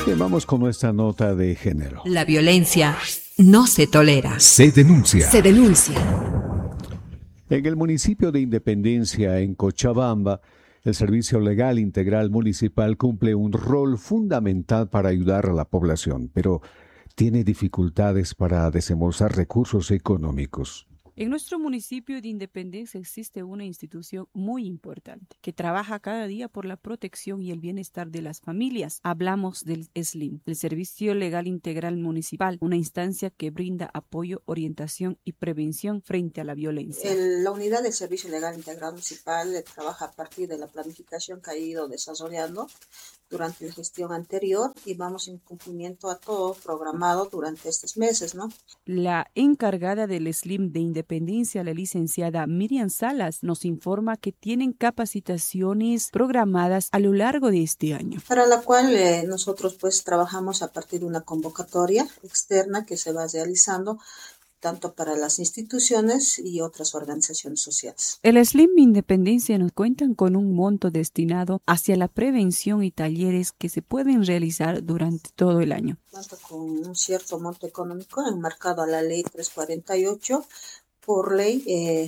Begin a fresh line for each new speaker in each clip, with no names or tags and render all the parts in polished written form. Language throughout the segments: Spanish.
Bien, vamos con nuestra nota de género.
La violencia no se tolera.
Se denuncia.
Se denuncia.
En el municipio de Independencia, en Cochabamba, el Servicio Legal Integral Municipal cumple un rol fundamental para ayudar a la población, pero tiene dificultades para desembolsar recursos económicos.
En nuestro municipio de Independencia existe una institución muy importante que trabaja cada día por la protección y el bienestar de las familias. Hablamos del SLIM, el Servicio Legal Integral Municipal, una instancia que brinda apoyo, orientación y prevención frente a la violencia.
La unidad del Servicio Legal Integral Municipal trabaja a partir de la planificación que ha ido desarrollando durante la gestión anterior y vamos en cumplimiento a todo programado durante estos meses, ¿no?
La encargada del SLIM de Independencia, la licenciada Miriam Salas, nos informa que tienen capacitaciones programadas a lo largo de este año.
Para la cual nosotros pues trabajamos a partir de una convocatoria externa que se va realizando tanto para las instituciones y otras organizaciones sociales.
El SLIM Independencia nos cuentan con un monto destinado hacia la prevención y talleres que se pueden realizar durante todo el año.
Tanto con un cierto monto económico enmarcado a la ley 348. Por ley,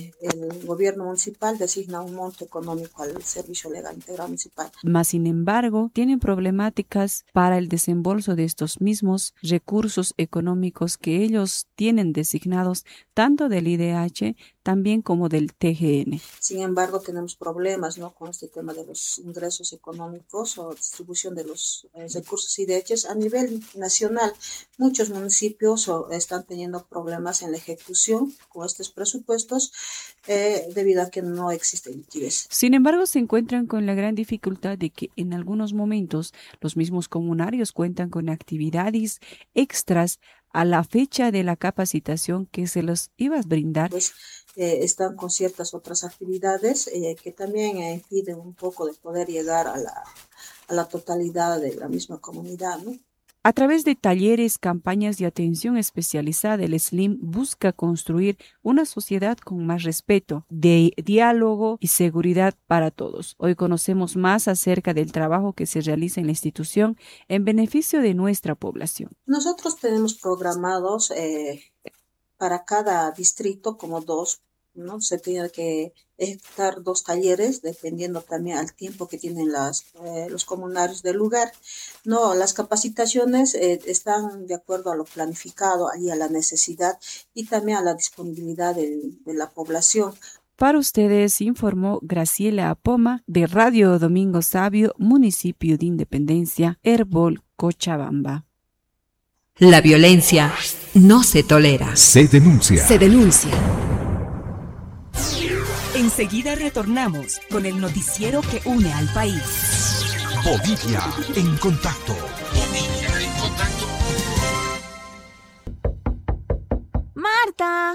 el gobierno municipal designa un monto económico al Servicio Legal Integral Municipal.
Mas, sin embargo, tienen problemáticas para el desembolso de estos mismos recursos económicos que ellos tienen designados tanto del IDH también como del TGN.
Sin embargo, tenemos problemas, ¿no?, con este tema de los ingresos económicos o distribución de los recursos IDH a nivel nacional. Muchos municipios están teniendo problemas en la ejecución con estos presupuestos debido a que no existe liquidez.
Sin embargo, se encuentran con la gran dificultad de que en algunos momentos los mismos comunarios cuentan con actividades extras a la fecha de la capacitación que se los iba a brindar.
Pues están con ciertas otras actividades que también impiden un poco de poder llegar a la totalidad de la misma comunidad, ¿no?
A través de talleres, campañas de atención especializada, el SLIM busca construir una sociedad con más respeto, de diálogo y seguridad para todos. Hoy conocemos más acerca del trabajo que se realiza en la institución en beneficio de nuestra población.
Nosotros tenemos programados para cada distrito como 2, ¿no? Se tiene que ejecutar 2 talleres, dependiendo también al tiempo que tienen los comunarios del lugar. No, las capacitaciones están de acuerdo a lo planificado y a la necesidad y también a la disponibilidad de la población.
Para ustedes informó Graciela Apoma de Radio Domingo Sabio, municipio de Independencia, Herbol, Cochabamba.
La violencia no se tolera.
Se denuncia.
Se denuncia.
Enseguida retornamos con el noticiero que une al país.
Bolivia en contacto.
Marta.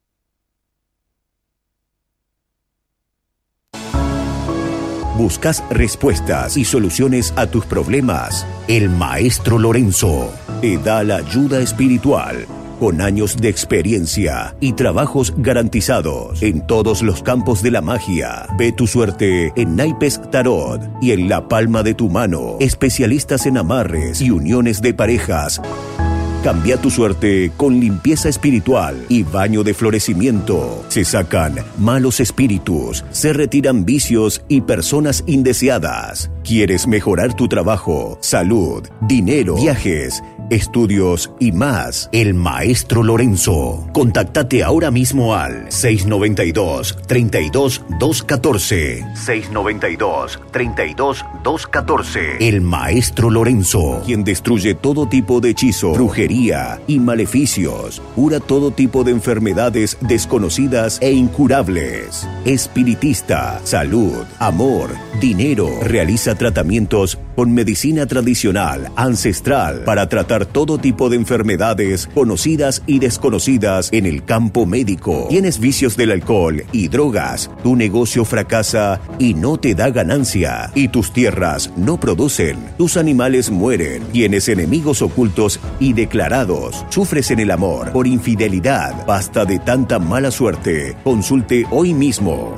¿Buscas respuestas y soluciones a tus problemas? El Maestro Lorenzo te da la ayuda espiritual con años de experiencia y trabajos garantizados en todos los campos de la magia. Ve tu suerte en naipes tarot y en la palma de tu mano. Especialistas en amarres y uniones de parejas. Cambia tu suerte con limpieza espiritual y baño de florecimiento. Se sacan malos espíritus, se retiran vicios y personas indeseadas. ¿Quieres mejorar tu trabajo, salud, dinero, viajes, estudios y más? El Maestro Lorenzo. Contáctate ahora mismo al 692-32-214. 692-32-214. El Maestro Lorenzo, quien destruye todo tipo de hechizo, brujería y maleficios. Cura todo tipo de enfermedades desconocidas e incurables. Espiritista, salud, amor, dinero. Realiza tratamientos con medicina tradicional, ancestral, para tratar todo tipo de enfermedades conocidas y desconocidas en el campo médico. ¿Tienes vicios del alcohol y drogas? Tu negocio fracasa y no te da ganancia. Y tus tierras no producen. Tus animales mueren. Tienes enemigos ocultos y declarados. Sufres en el amor por infidelidad. Basta de tanta mala suerte. Consulte hoy mismo.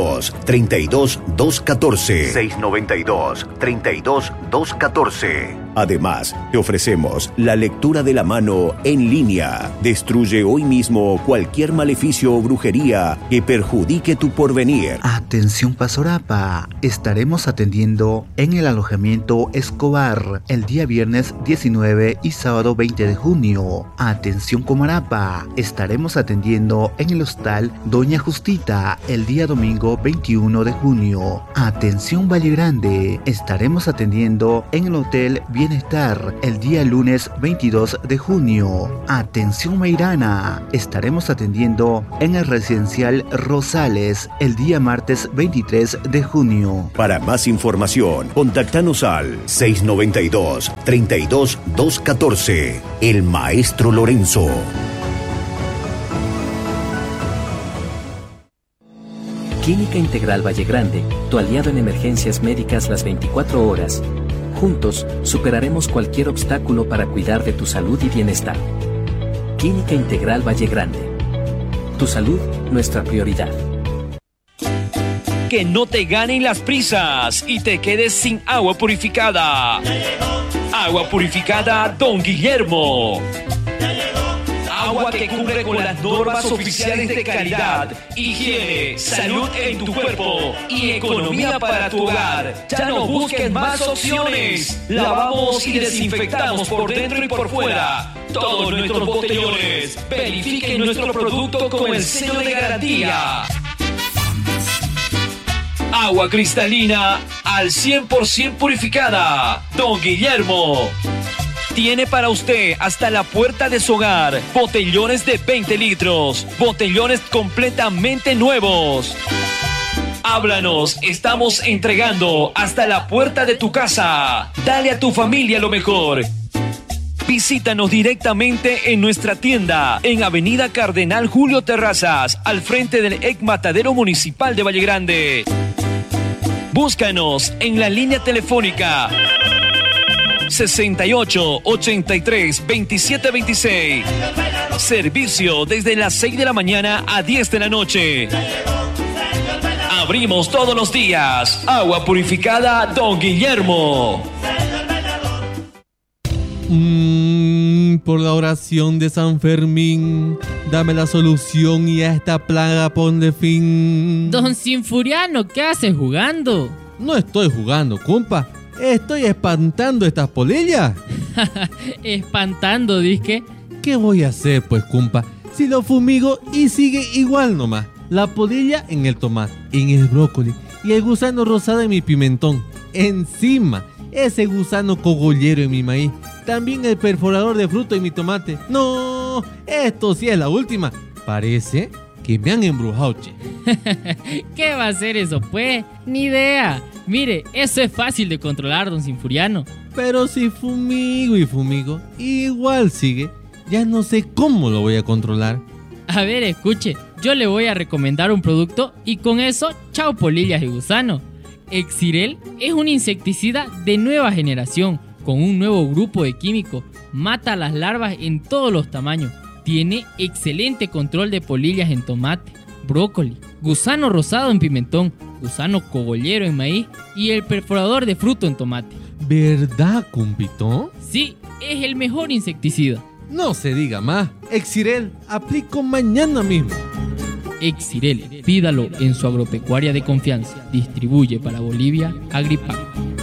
692-32-214. 692-32-214. Además, te ofrecemos la lectura de la mano en línea. Destruye hoy mismo cualquier maleficio o brujería que perjudique tu porvenir.
Atención Pasorapa, estaremos atendiendo en el alojamiento Escobar el día viernes 19 y sábado 20 de junio. Atención Comarapa, estaremos atendiendo en el hostal Doña Justita el día domingo 21 de junio. Atención Valle Grande, estaremos atendiendo en el hotel Bienestar el día lunes 22 de junio. Atención Meirana, estaremos atendiendo en el residencial Rosales el día martes 23 de junio.
Para más información, contáctanos al 692-32214. El Maestro Lorenzo.
Clínica Integral Valle Grande, tu aliado en emergencias médicas las 24 horas. Juntos, superaremos cualquier obstáculo para cuidar de tu salud y bienestar. Clínica Integral Valle Grande. Tu salud, nuestra prioridad.
Que no te ganen las prisas y te quedes sin agua purificada. Agua purificada Don Guillermo. Agua que cumple con las normas oficiales de calidad, higiene, salud en tu cuerpo y economía para tu hogar. Ya no busques más opciones. Lavamos y desinfectamos por dentro y por fuera todos nuestros botellones. Verifiquen nuestro producto con el sello de garantía. Agua cristalina al 100% purificada. Don Guillermo tiene para usted hasta la puerta de su hogar botellones de 20 litros, botellones completamente nuevos. Háblanos, estamos entregando hasta la puerta de tu casa. Dale a tu familia lo mejor. Visítanos directamente en nuestra tienda en Avenida Cardenal Julio Terrazas, al frente del EC Matadero Municipal de Valle Grande. Búscanos en la línea telefónica 68 83 27 26. Servicio desde las 6 de la mañana a 10 de la noche. Abrimos todos los días. Agua purificada Don Guillermo.
Por la oración de San Fermín, dame la solución y a esta plaga ponle fin.
Don Sinfuriano, ¿qué haces jugando?
No estoy jugando, compa. Estoy espantando estas polillas.
Espantando, disque.
¿Qué voy a hacer, pues, compa? Si lo fumigo y sigue igual nomás. La polilla en el tomate, en el brócoli y el gusano rosado en mi pimentón. Encima, ese gusano cogollero en mi maíz. También el perforador de fruto en mi tomate. No, esto sí es la última. Parece que me han embrujado, che.
¿Qué va a hacer eso, pues? Ni idea. Mire, eso es fácil de controlar, don Sinfuriano.
Pero si fumigo y fumigo, igual sigue. Ya no sé cómo lo voy a controlar.
A ver, escuche, yo le voy a recomendar un producto y con eso, chao polillas y gusanos. Exirel es un insecticida de nueva generación, con un nuevo grupo de químicos. Mata a las larvas en todos los tamaños. Tiene excelente control de polillas en tomate, brócoli, gusano rosado en pimentón, gusano cogollero en maíz y el perforador de fruto en tomate.
¿Verdad, compitón?
Sí, es el mejor insecticida.
No se diga más. Exirel, aplico mañana mismo.
Exirel, pídalo en su agropecuaria de confianza. Distribuye para Bolivia Agripac.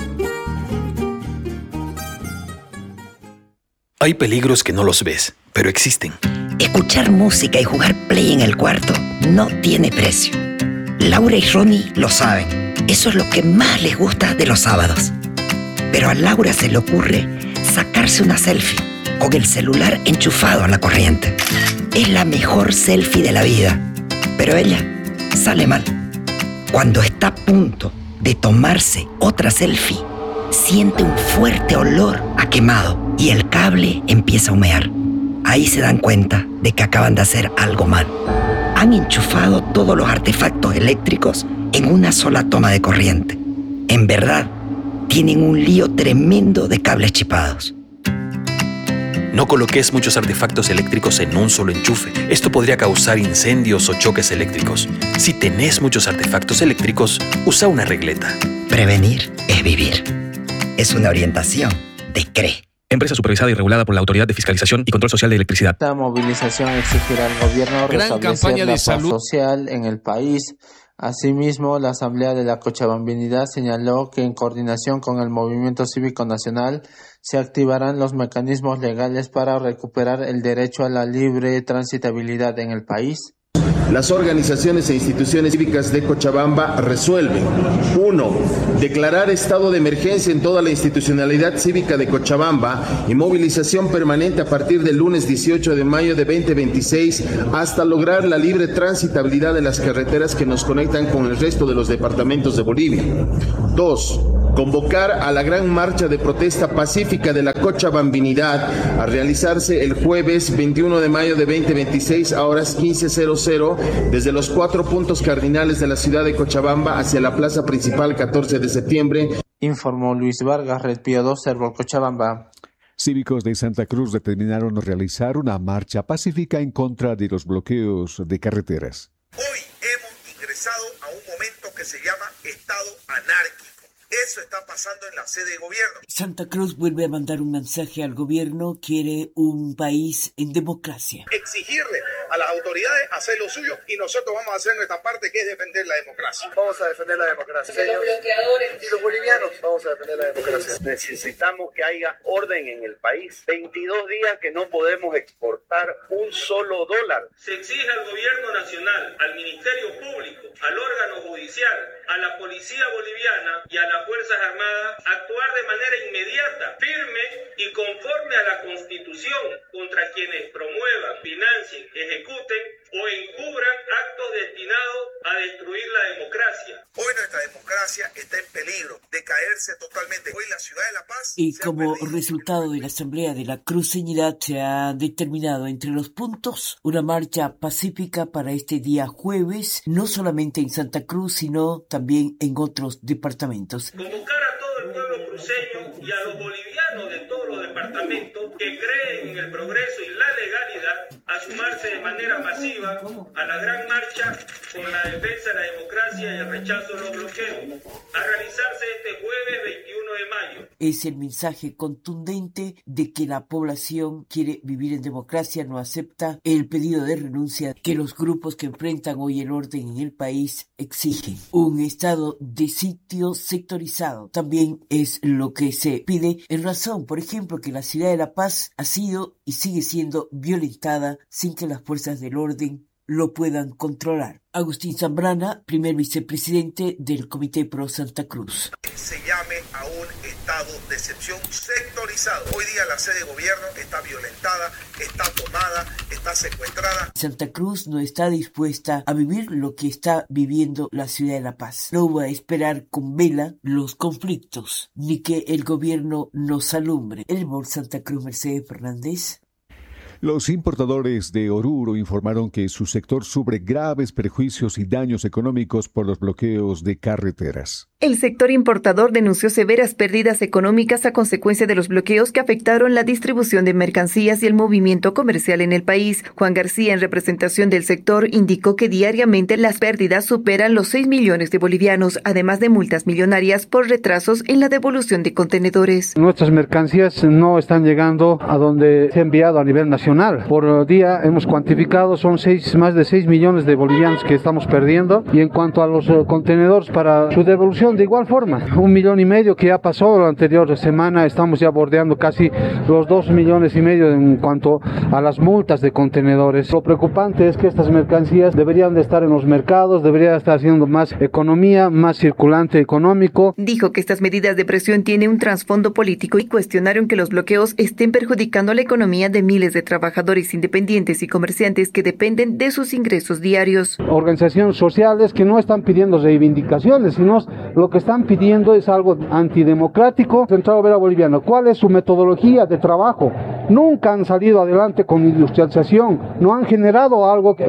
Hay peligros que no los ves, pero existen.
Escuchar música y jugar play en el cuarto no tiene precio. Laura y Ronnie lo saben. Eso es lo que más les gusta de los sábados. Pero a Laura se le ocurre sacarse una selfie con el celular enchufado a la corriente. Es la mejor selfie de la vida, pero ella sale mal. Cuando está a punto de tomarse otra selfie, siente un fuerte olor a quemado y el cable empieza a humear. Ahí se dan cuenta de que acaban de hacer algo mal. Han enchufado todos los artefactos eléctricos en una sola toma de corriente. En verdad, tienen un lío tremendo de cables chipados.
No coloques muchos artefactos eléctricos en un solo enchufe. Esto podría causar incendios o choques eléctricos. Si tenés muchos artefactos eléctricos, usa una regleta.
Prevenir es vivir. Es una orientación de CRE.
Empresa supervisada y regulada por la Autoridad de Fiscalización y Control Social de Electricidad.
Esta movilización exigirá al gobierno restablecer la paz social en el país. Asimismo, la Asamblea de la Cochabambinidad señaló que en coordinación con el Movimiento Cívico Nacional se activarán los mecanismos legales para recuperar el derecho a la libre transitabilidad en el país.
Las organizaciones e instituciones cívicas de Cochabamba resuelven: 1. Declarar estado de emergencia en toda la institucionalidad cívica de Cochabamba y movilización permanente a partir del lunes 18 de mayo de 2026 hasta lograr la libre transitabilidad de las carreteras que nos conectan con el resto de los departamentos de Bolivia. 2. Convocar a la gran marcha de protesta pacífica de la Cochabambinidad a realizarse el jueves 21 de mayo de 2026 a horas 15:00 desde los 4 puntos cardinales de la ciudad de Cochabamba hacia la plaza principal 14 de septiembre.
Informó Luis Vargas, Red Pío 2, Cerro Cochabamba.
Cívicos de Santa Cruz determinaron realizar una marcha pacífica en contra de los bloqueos de carreteras.
Hoy hemos ingresado a un momento que se llama estado anárquico. Eso está pasando en la sede de gobierno.
Santa Cruz vuelve a mandar un mensaje al gobierno, quiere un país en democracia.
Exigirle a las autoridades hacer lo suyo y nosotros vamos a hacer nuestra parte, que es defender la democracia. Vamos a defender la democracia. Señor. Y los bolivianos vamos a defender la democracia. Necesitamos que haya orden en el país. 22 días que no podemos exportar un solo dólar.
Se exige al gobierno nacional, al Ministerio Público, al órgano judicial, a la policía boliviana y a las Fuerzas Armadas actuar de manera inmediata, firme y conforme a la Constitución contra quienes promuevan, financien, ejecuten o encubran actos destinados a destruir la democracia.
Hoy nuestra democracia está en peligro de caerse totalmente. Hoy la ciudad de La Paz...
Y como resultado de la Asamblea de la Cruceñidad se ha determinado entre los puntos una marcha pacífica para este día jueves, no solamente en Santa Cruz, sino también en otros departamentos.
Convocar a todo el pueblo cruceño y a los bolivianos de todos los departamentos que creen en el progreso y la legalidad a sumarse de manera masiva a la gran marcha por la defensa de la democracia y el rechazo de los bloqueos, a realizarse este jueves 21 de mayo.
Es el mensaje contundente de que la población quiere vivir en democracia, no acepta el pedido de renuncia que los grupos que enfrentan hoy el orden en el país exigen. Un estado de sitio sectorizado también es lo que se pide en razón, por ejemplo, que la ciudad de La Paz ha sido y sigue siendo violentada sin que las fuerzas del orden lo puedan controlar. Agustín Zambrana, primer vicepresidente del Comité Pro Santa Cruz.
Se llame a un estado de excepción sectorizado. Hoy día la sede de gobierno está violentada, está tomada, está secuestrada.
Santa Cruz no está dispuesta a vivir lo que está viviendo la ciudad de La Paz. No va a esperar con vela los conflictos, ni que el gobierno nos alumbre. El Mor Santa Cruz, Mercedes Fernández.
Los importadores de Oruro informaron que su sector sufre graves perjuicios y daños económicos por los bloqueos de carreteras.
El sector importador denunció severas pérdidas económicas a consecuencia de los bloqueos que afectaron la distribución de mercancías y el movimiento comercial en el país. Juan García, en representación del sector, indicó que diariamente las pérdidas superan los 6 millones de bolivianos, además de multas millonarias por retrasos en la devolución de contenedores.
Nuestras mercancías no están llegando a donde se ha enviado a nivel nacional. Por día hemos cuantificado, son más de 6 millones de bolivianos que estamos perdiendo. Y en cuanto a los contenedores para su devolución, de igual forma, 1,5 millones que ya pasó la anterior semana, estamos ya bordeando casi los 2,5 millones en cuanto a las multas de contenedores. Lo preocupante es que estas mercancías deberían de estar en los mercados, deberían estar haciendo más economía, más circulante económico.
Dijo que estas medidas de presión tienen un trasfondo político y cuestionaron que los bloqueos estén perjudicando la economía de miles de trabajadores independientes y comerciantes que dependen de sus ingresos diarios.
Organizaciones sociales que no están pidiendo reivindicaciones, sino lo que están pidiendo es algo antidemocrático. Central Obrera Boliviana, ¿cuál es su metodología de trabajo? Nunca han salido adelante con industrialización, no han generado algo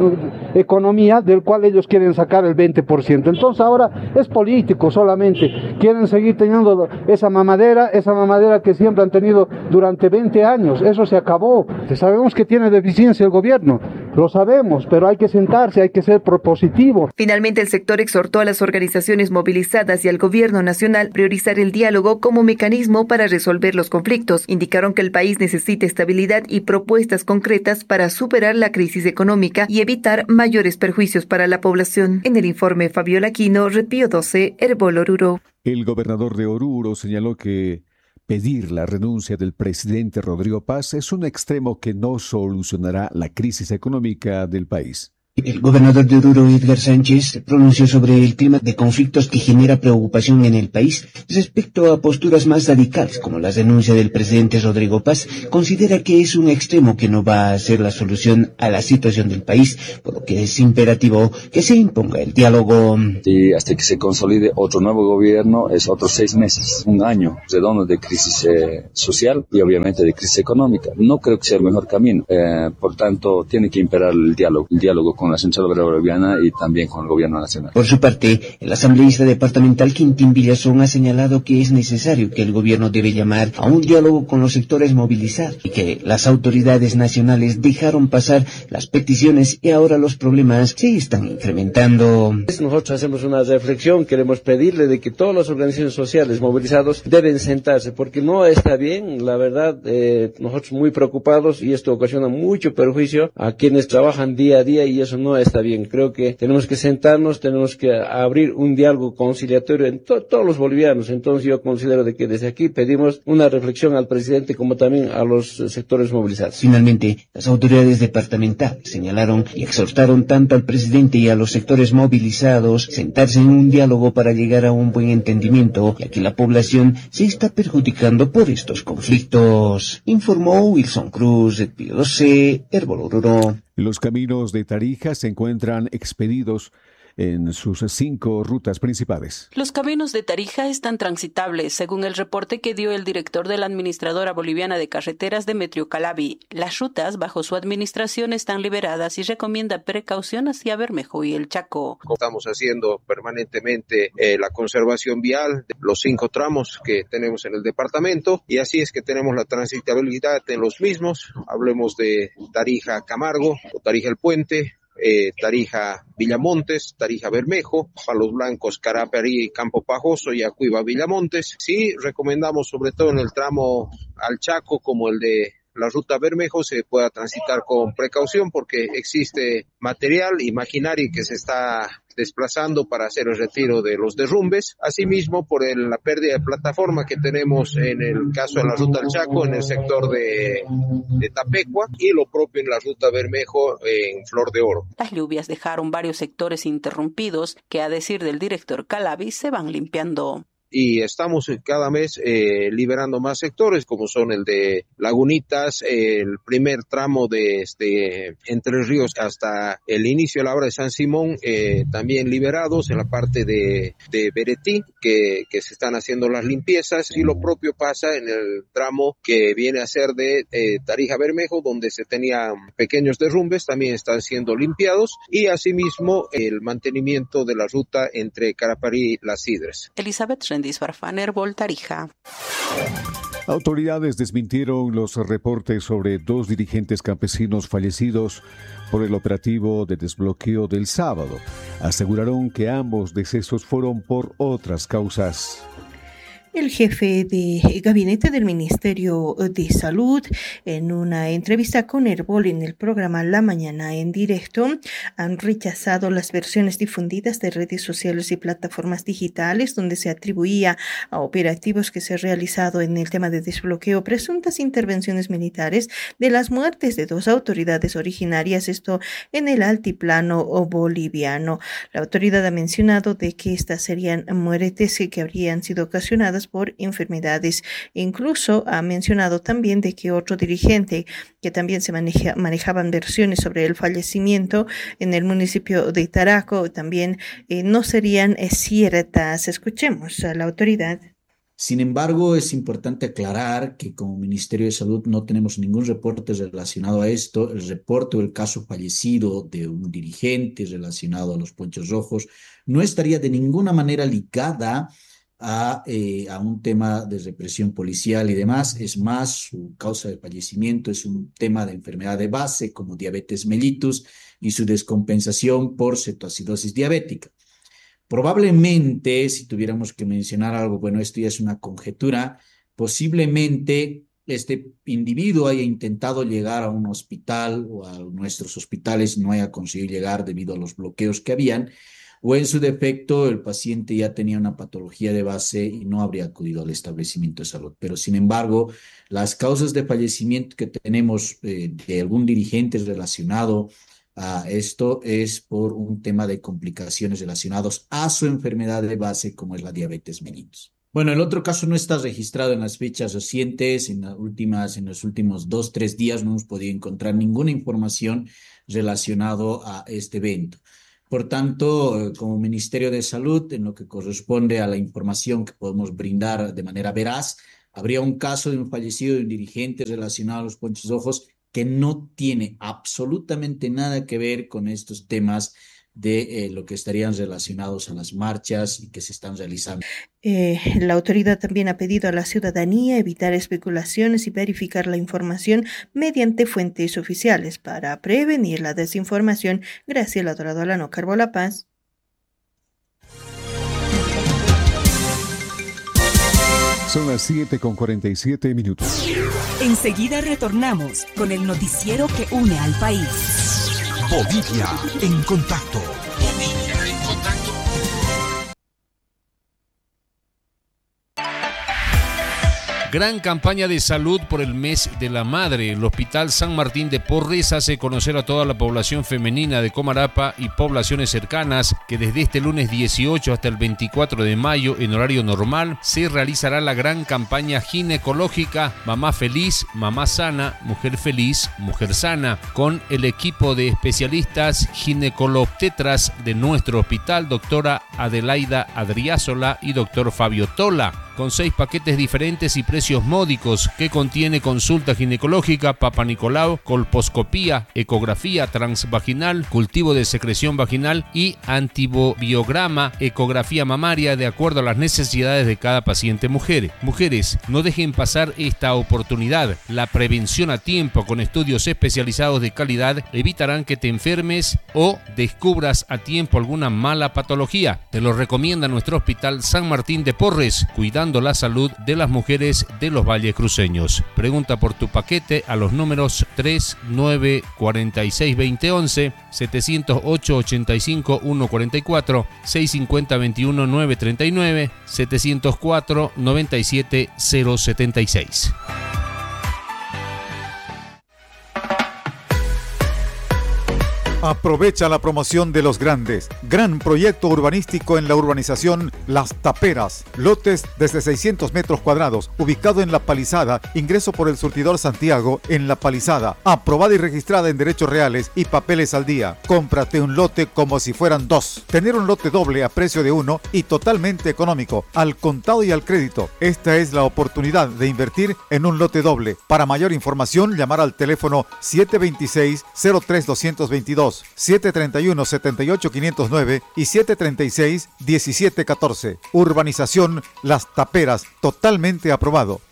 economía del cual ellos quieren sacar el 20%. Entonces ahora es político solamente, quieren seguir teniendo esa mamadera que siempre han tenido durante 20 años, eso se acabó. Sabemos que tiene deficiencia el gobierno, lo sabemos, pero hay que sentarse, hay que ser propositivo.
Finalmente, el sector exhortó a las organizaciones movilizadas y al gobierno nacional priorizar el diálogo como mecanismo para resolver los conflictos. Indicaron que el país necesita estabilidad y propuestas concretas para superar la crisis económica y evitar mayores perjuicios para la población. En el informe Fabiola Aquino, Repío 12, Herbol Oruro.
El gobernador de Oruro señaló que pedir la renuncia del presidente Rodrigo Paz es un extremo que no solucionará la crisis económica del país.
El gobernador de Oruro, Edgar Sánchez, pronunció sobre el clima de conflictos que genera preocupación en el país respecto a posturas más radicales, como la denuncia del presidente Rodrigo Paz. Considera que es un extremo que no va a ser la solución a la situación del país, por lo que es imperativo que se imponga el diálogo.
Y hasta que se consolide otro nuevo gobierno es otros 6 meses, un año redondo de crisis social y obviamente de crisis económica. No creo que sea el mejor camino. Por tanto, tiene que imperar el diálogo con la Central Obrera Boliviana y también con el gobierno nacional.
Por su parte, el asambleísta departamental Quintín Villazón ha señalado que es necesario que el gobierno debe llamar a un diálogo con los sectores movilizados y que las autoridades nacionales dejaron pasar las peticiones y ahora los problemas se están incrementando.
Nosotros hacemos una reflexión, queremos pedirle de que todas las organizaciones sociales movilizados deben sentarse porque no está bien, la verdad, nosotros muy preocupados y esto ocasiona mucho perjuicio a quienes trabajan día a día y eso no está bien. Creo que tenemos que sentarnos, tenemos que abrir un diálogo conciliatorio en todos los bolivianos. Entonces yo considero de que desde aquí pedimos una reflexión al presidente como también a los sectores movilizados.
Finalmente, las autoridades departamentales señalaron y exhortaron tanto al presidente y a los sectores movilizados sentarse en un diálogo para llegar a un buen entendimiento, ya que la población se está perjudicando por estos conflictos. Informó Wilson Cruz, de Pío 12, Herbol Oruro.
Los caminos de Tarija se encuentran expedidos en sus 5 rutas principales.
Los caminos de Tarija están transitables, según el reporte que dio el director de la Administradora Boliviana de Carreteras, Demetrio Calabi. Las rutas bajo su administración están liberadas y recomienda precaución hacia Bermejo y el Chaco.
Estamos haciendo permanentemente la conservación vial de los 5 tramos que tenemos en el departamento y así es que tenemos la transitabilidad en los mismos. Hablemos de Tarija Camargo o Tarija El Puente, Tarija Villamontes, Tarija Bermejo, Palos Blancos, Caraperí, Campo Pajoso y Acuiba Villamontes. Sí, recomendamos sobre todo en el tramo al Chaco como el de la ruta Bermejo se pueda transitar con precaución porque existe material y maquinaria que se está desplazando para hacer el retiro de los derrumbes. Asimismo, por la pérdida de plataforma que tenemos en el caso de la ruta del Chaco en el sector de Tapecua y lo propio en la ruta Bermejo en Flor de Oro.
Las lluvias dejaron varios sectores interrumpidos que, a decir del director Calabi, se van limpiando.
Y estamos cada mes liberando más sectores, como son el de Lagunitas, el primer tramo de Entre Ríos hasta el inicio de la obra de San Simón, también liberados en la parte de Beretí, que se están haciendo las limpiezas, y lo propio pasa en el tramo que viene a ser de Tarija Bermejo, donde se tenían pequeños derrumbes, también están siendo limpiados, y asimismo el mantenimiento de la ruta entre Caraparí y Las Sidres.
Elizabeth Farfán, Herbol, Tarija.
Autoridades desmintieron los reportes sobre 2 dirigentes campesinos fallecidos por el operativo de desbloqueo del sábado. Aseguraron que ambos decesos fueron por otras causas.
El jefe de gabinete del Ministerio de Salud, en una entrevista con Herbol en el programa La Mañana en Directo, han rechazado las versiones difundidas de redes sociales y plataformas digitales donde se atribuía a operativos que se han realizado en el tema de desbloqueo presuntas intervenciones militares de las muertes de 2 autoridades originarias, esto en el altiplano boliviano. La autoridad ha mencionado de que estas serían muertes que habrían sido ocasionadas por enfermedades. Incluso ha mencionado también de que otro dirigente que también se manejaban versiones sobre el fallecimiento en el municipio de Taraco también no serían ciertas. Escuchemos a la autoridad.
Sin embargo, es importante aclarar que como Ministerio de Salud no tenemos ningún reporte relacionado a esto. El reporte o el caso fallecido de un dirigente relacionado a los Ponchos Rojos no estaría de ninguna manera ligada a un tema de represión policial y demás. Es más, su causa de fallecimiento es un tema de enfermedad de base como diabetes mellitus y su descompensación por cetoacidosis diabética. Probablemente, si tuviéramos que mencionar algo, bueno, esto ya es una conjetura, posiblemente este individuo haya intentado llegar a un hospital o a nuestros hospitales, no haya conseguido llegar debido a los bloqueos que habían, o en su defecto el paciente ya tenía una patología de base y no habría acudido al establecimiento de salud. Pero sin embargo, las causas de fallecimiento que tenemos de algún dirigente relacionado esto es por un tema de complicaciones relacionados a su enfermedad de base, como es la diabetes mellitus. Bueno, el otro caso no está registrado en las fechas recientes, en los últimos 2-3 días no hemos podido encontrar ninguna información relacionado a este evento. Por tanto, como Ministerio de Salud, en lo que corresponde a la información que podemos brindar de manera veraz, habría un caso de un fallecido de un dirigente relacionado a los Ponchos Rojos que no tiene absolutamente nada que ver con estos temas de lo que estarían relacionados a las marchas y que se están realizando.
La autoridad también ha pedido a la ciudadanía evitar especulaciones y verificar la información mediante fuentes oficiales para prevenir la desinformación. Graciela Dorado Alano, Carbo La Paz.
Son las 7:47.
Enseguida retornamos con el noticiero que une al país.
Bolivia en contacto.
Gran campaña de salud por el mes de la madre. El Hospital San Martín de Porres hace conocer a toda la población femenina de Comarapa y poblaciones cercanas que desde este lunes 18 hasta el 24 de mayo en horario normal se realizará la gran campaña ginecológica Mamá Feliz, Mamá Sana, Mujer Feliz, Mujer Sana, con el equipo de especialistas ginecolobstetras de nuestro hospital, doctora Adelaida Adriázola y doctor Fabio Tola, con 6 paquetes diferentes y precios módicos que contiene consulta ginecológica, Papa Nicolau, colposcopía, ecografía transvaginal, cultivo de secreción vaginal y antibiograma, ecografía mamaria de acuerdo a las necesidades de cada paciente mujer. Mujeres, no dejen pasar esta oportunidad. La prevención a tiempo con estudios especializados de calidad evitarán que te enfermes o descubras a tiempo alguna mala patología. Te lo recomienda nuestro Hospital San Martín de Porres, cuidando la salud de las mujeres de los valles cruceños. Pregunta por tu paquete a los números 39462011, 708-85-144, 650-21-939, 704-97-076.
Aprovecha la promoción de los grandes. Gran proyecto urbanístico en la urbanización Las Taperas. Lotes desde 600 metros cuadrados, ubicado en La Palizada, ingreso por el surtidor Santiago en La Palizada. Aprobada y registrada en derechos reales y papeles al día. Cómprate un lote como si fueran 2. Tener un lote doble a precio de 1 y totalmente económico, al contado y al crédito. Esta es la oportunidad de invertir en un lote doble. Para mayor información, llamar al teléfono 726-03222. 731-78-509 y 736-1714. Urbanización Las Taperas, totalmente aprobado.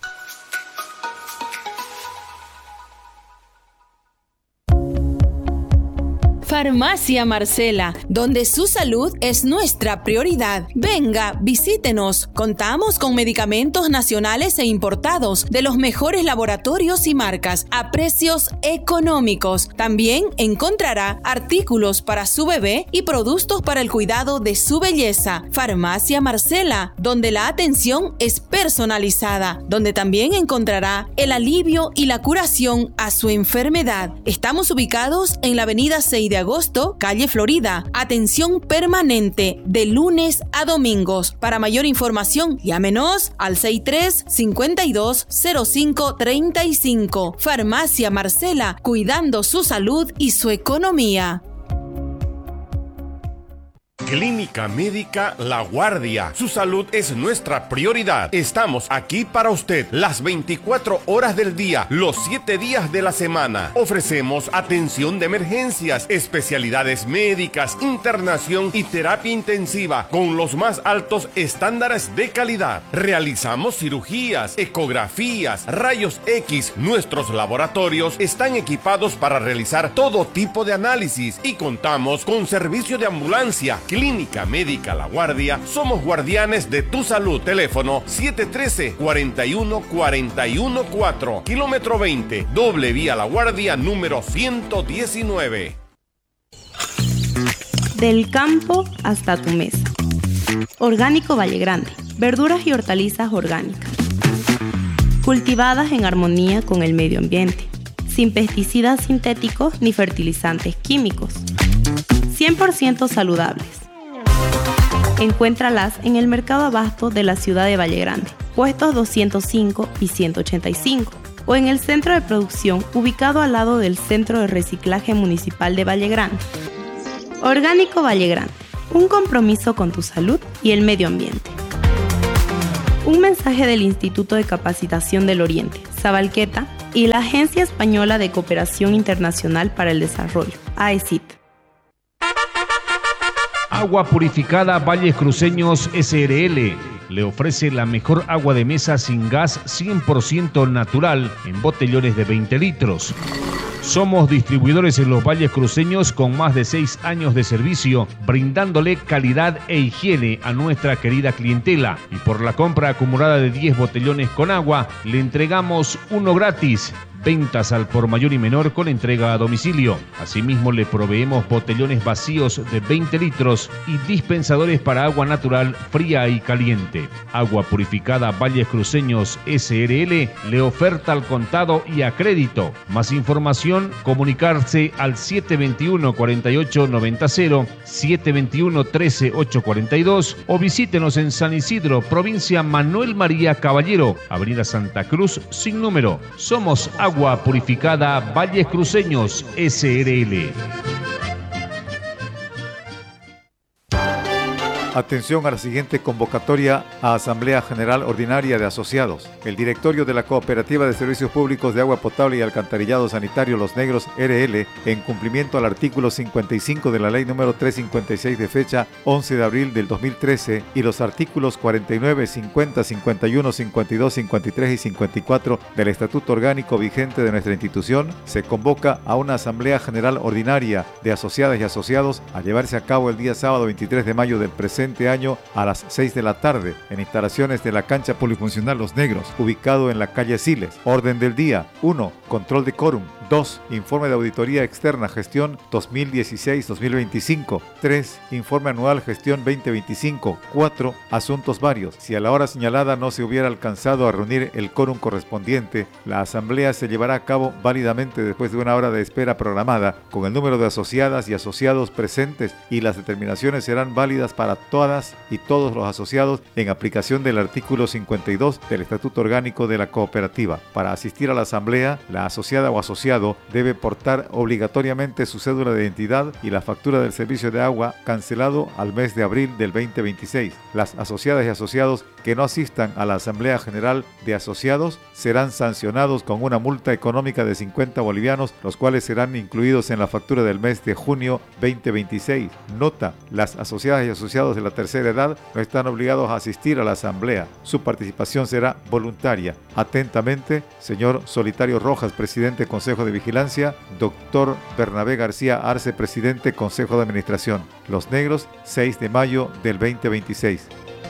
Farmacia Marcela, donde su salud es nuestra prioridad. Venga, visítenos. Contamos con medicamentos nacionales e importados de los mejores laboratorios y marcas a precios económicos. También encontrará artículos para su bebé y productos para el cuidado de su belleza. Farmacia Marcela, donde la atención es personalizada, donde también encontrará el alivio y la curación a su enfermedad. Estamos ubicados en la avenida 6 de agosto, calle Florida. Atención permanente de lunes a domingos. Para mayor información, llámenos al 63-5205-35. Farmacia Marcela, cuidando su salud y su economía.
Clínica Médica La Guardia. Su salud es nuestra prioridad. Estamos aquí para usted las 24 horas del día, los 7 días de la semana. Ofrecemos atención de emergencias, especialidades médicas, internación y terapia intensiva con los más altos estándares de calidad. Realizamos cirugías, ecografías, rayos X. Nuestros laboratorios están equipados para realizar todo tipo de análisis y contamos con servicio de ambulancia. Clínica Médica La Guardia, somos guardianes de tu salud. Teléfono 713-41-414, kilómetro 20, doble vía La Guardia número 119.
Del campo hasta tu mesa. Orgánico Valle Grande, verduras y hortalizas orgánicas, cultivadas en armonía con el medio ambiente, sin pesticidas sintéticos ni fertilizantes químicos, 100% saludables. Encuéntralas en el Mercado Abasto de la ciudad de Valle Grande, puestos 205 y 185, o en el centro de producción ubicado al lado del Centro de Reciclaje Municipal de Valle Grande. Orgánico Valle Grande, un compromiso con tu salud y el medio ambiente. Un mensaje del Instituto de Capacitación del Oriente, Sabalqueta, y la Agencia Española de Cooperación Internacional para el Desarrollo, AECID.
Agua Purificada Valles Cruceños SRL le ofrece la mejor agua de mesa sin gas 100% natural en botellones de 20 litros. Somos distribuidores en los Valles Cruceños con más de 6 años de servicio, brindándole calidad e higiene a nuestra querida clientela. Y por la compra acumulada de 10 botellones con agua, le entregamos uno gratis. Ventas al por mayor y menor con entrega a domicilio. Asimismo, le proveemos botellones vacíos de 20 litros y dispensadores para agua natural fría y caliente. Agua Purificada Valles Cruceños SRL le oferta al contado y a crédito. Más información, comunicarse al 721-4890, 721-13842 o visítenos en San Isidro, provincia Manuel María Caballero, Avenida Santa Cruz, sin número. Somos Agua Purificada Valles Cruceños SRL.
Atención a la siguiente convocatoria a Asamblea General Ordinaria de Asociados. El directorio de la Cooperativa de Servicios Públicos de Agua Potable y Alcantarillado Sanitario Los Negros RL, en cumplimiento al artículo 55 de la Ley número 356 de fecha 11 de abril del 2013 y los artículos 49, 50, 51, 52, 53 y 54 del Estatuto Orgánico vigente de nuestra institución, se convoca a una Asamblea General Ordinaria de Asociadas y Asociados a llevarse a cabo el día sábado 23 de mayo del presente año a las 6 de la tarde en instalaciones de la cancha polifuncional Los Negros, ubicado en la calle Siles. Orden del día: 1. Control de quórum. 2. Informe de auditoría externa gestión 2016-2025. 3. Informe anual gestión 2025. 4. Asuntos varios. Si a la hora señalada no se hubiera alcanzado a reunir el quórum correspondiente, la asamblea se llevará a cabo válidamente después de una hora de espera programada, con el número de asociadas y asociados presentes, y las determinaciones serán válidas para todas y todos los asociados en aplicación del artículo 52 del Estatuto Orgánico de la Cooperativa. Para asistir a la asamblea, la asociada o asociado debe portar obligatoriamente su cédula de identidad y la factura del servicio de agua cancelado al mes de abril del 2026. Las asociadas y asociados que no asistan a la Asamblea General de Asociados serán sancionados con una multa económica de 50 bolivianos, los cuales serán incluidos en la factura del mes de junio 2026. Nota: las asociadas y asociados de la tercera edad no están obligados a asistir a la asamblea. Su participación será voluntaria. Atentamente, señor Solitario Rojas, presidente Consejo de Vigilancia. Doctor Bernabé García Arce, presidente Consejo de Administración. Los Negros, 6 de mayo del 2026.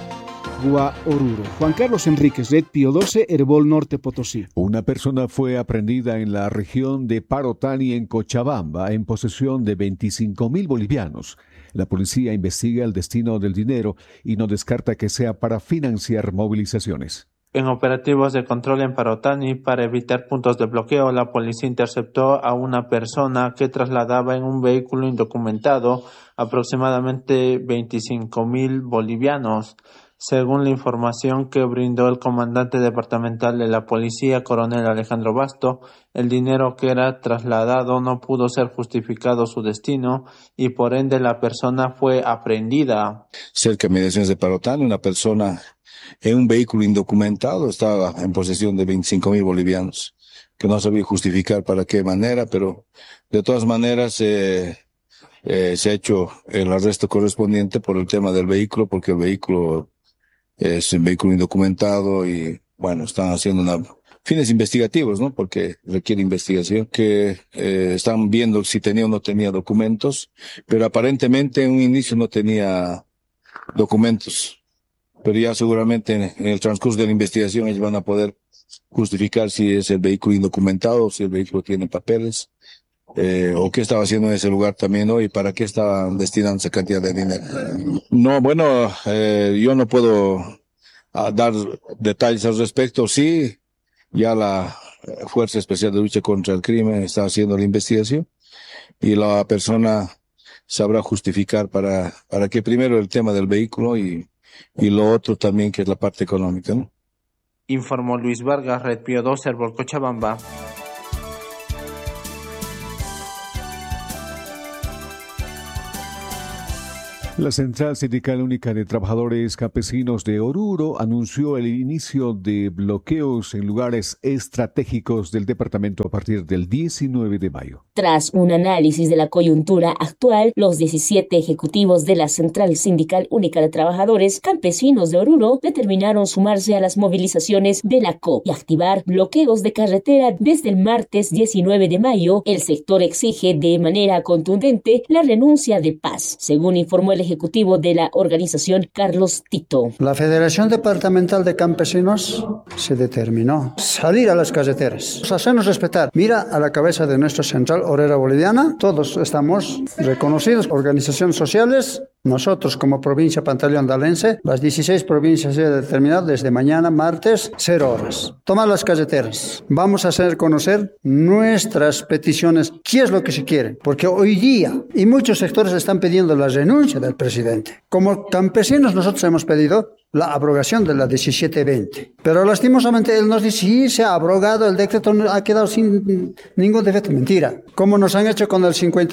Oruro. Juan Carlos Enríquez, Red Pío 12, Herbol Norte Potosí.
Una persona fue aprendida en la región de Parotani, en Cochabamba, en posesión de 25.000 bolivianos. La policía investiga el destino del dinero y no descarta que sea para financiar movilizaciones.
En operativos de control en Parotani, para evitar puntos de bloqueo, la policía interceptó a una persona que trasladaba en un vehículo indocumentado aproximadamente 25.000 bolivianos. Según la información que brindó el comandante departamental de la policía, coronel Alejandro Basto, el dinero que era trasladado no pudo ser justificado su destino y por ende la persona fue aprehendida.
Cerca de Mediaciones de Parotán, una persona en un vehículo indocumentado estaba en posesión de 25.000 bolivianos, que no sabía justificar para qué manera, pero de todas maneras se ha hecho el arresto correspondiente por el tema del vehículo, porque el vehículo es un vehículo indocumentado y, bueno, están haciendo fines investigativos, ¿no? Porque requiere investigación, que están viendo si tenía o no tenía documentos, pero aparentemente en un inicio no tenía documentos. Pero ya seguramente en el transcurso de la investigación ellos van a poder justificar si es el vehículo indocumentado o si el vehículo tiene papeles. O qué estaba haciendo en ese lugar también hoy, para qué estaban destinando esa cantidad de dinero. No, bueno, yo no puedo dar detalles al respecto. Sí, ya la Fuerza Especial de Lucha contra el Crimen está haciendo la investigación y la persona sabrá justificar para que primero el tema del vehículo y lo otro también, que es la parte económica, ¿no?
Informó Luis Vargas, Red Pío 2, Herbol, Cochabamba.
La Central Sindical Única de Trabajadores Campesinos de Oruro anunció el inicio de bloqueos en lugares estratégicos del departamento a partir del 19 de mayo.
Tras un análisis de la coyuntura actual, los 17 ejecutivos de la Central Sindical Única de Trabajadores Campesinos de Oruro determinaron sumarse a las movilizaciones de la COP y activar bloqueos de carretera desde el martes 19 de mayo. El sector exige de manera contundente la renuncia de Paz, según informó el ejecutivo de la organización, Carlos Tito.
La Federación Departamental de Campesinos se determinó salir a las carreteras, hacernos respetar. Mira a la cabeza de nuestra Central Obrera Boliviana, todos estamos reconocidos, organizaciones sociales. Nosotros como provincia Pantaleón Dalense, las 16 provincias se han determinado desde mañana, martes, 0 horas. Tomar las carreteras. Vamos a hacer conocer nuestras peticiones, qué es lo que se quiere. Porque hoy día, y muchos sectores están pidiendo la renuncia del presidente. Como campesinos nosotros hemos pedido la abrogación de la 1720. Pero lastimosamente él nos dice, sí, se ha abrogado, el decreto ha quedado sin ningún defecto. Mentira. Como nos han hecho con el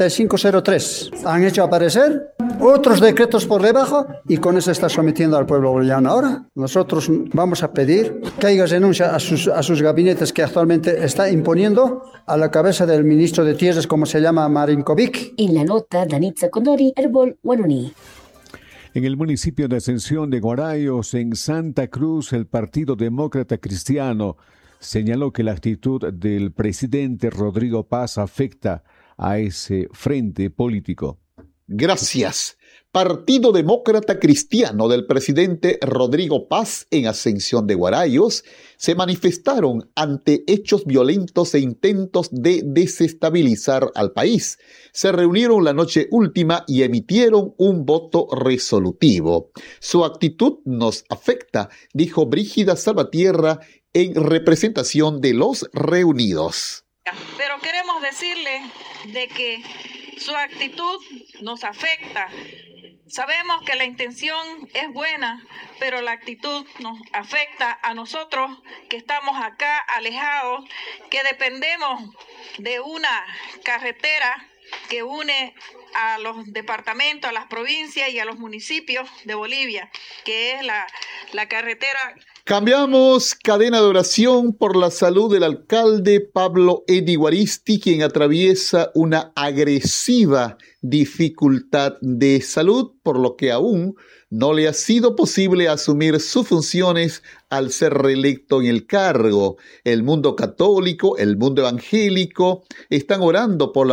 5503. Han hecho aparecer otros decretos por debajo y con eso está sometiendo al pueblo boliviano. Ahora nosotros vamos a pedir que haya renuncia a sus gabinetes que actualmente está imponiendo a la cabeza del ministro de Tierras, como se llama, Marinkovic.
En la nota, Danitza Condori, Herbol, Guanuní.
En el municipio de Ascensión de Guarayos, en Santa Cruz, el Partido Demócrata Cristiano señaló que la actitud del presidente Rodrigo Paz afecta a ese frente político.
Gracias. Partido Demócrata Cristiano del presidente Rodrigo Paz en Ascensión de Guarayos se manifestaron ante hechos violentos e intentos de desestabilizar al país. Se reunieron la noche última y emitieron un voto resolutivo. Su actitud nos afecta, dijo Brígida Salvatierra en representación de los reunidos.
Pero queremos decirle de que su actitud nos afecta. Sabemos que la intención es buena, pero la actitud nos afecta a nosotros que estamos acá alejados, que dependemos de una carretera que une a los departamentos, a las provincias y a los municipios de Bolivia, que es la carretera.
Cambiamos cadena de oración por la salud del alcalde Pablo Edi Guaristi, quien atraviesa una agresiva dificultad de salud, por lo que aún no le ha sido posible asumir sus funciones al ser reelecto en el cargo. El mundo católico, el mundo evangélico están orando por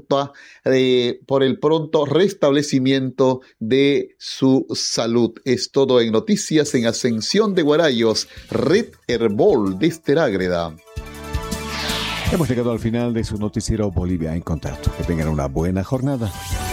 el pronto restablecimiento de su salud. Es todo en Noticias en Ascensión de Guarayos, Red Herbol de Esterágreda.
Hemos llegado al final de su noticiero Bolivia en Contacto. Que tengan una buena jornada.